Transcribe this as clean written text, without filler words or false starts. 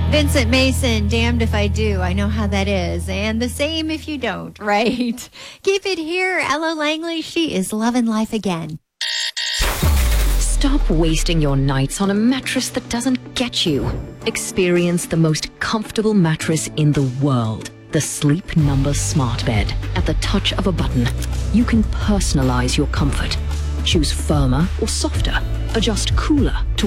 Vincent Mason, damned if I do. I know how that is. And the same if you don't, right? Keep it here. Ella Langley, she is loving life again. Stop wasting your nights on a mattress that doesn't get you. Experience the most comfortable mattress in the world. The Sleep Number Smart Bed. At the touch of a button, you can personalize your comfort. Choose firmer or softer. Adjust cooler to